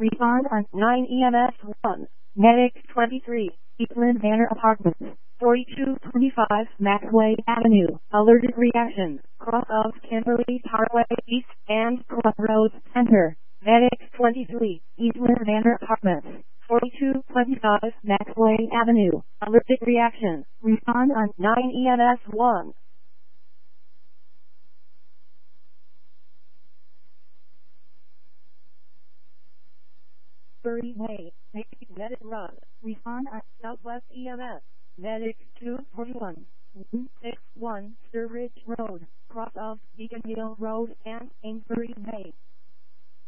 Respond on 9 EMS 1. Medic 23, Eastland Manor Apartments, 4225 Maxway Avenue. Alerted reaction. Cross of Kimberly Parkway East and Crossroads Center. Medic 23, Eastland Manor Apartments, 4225 Maxway Avenue. Alerted reaction. Respond on 9 EMS 1. Bury Way, Medic Run. Respond at Southwest EMS. Medic 241, 161 Sturbridge Road, cross of Beacon Hill Road and Amesbury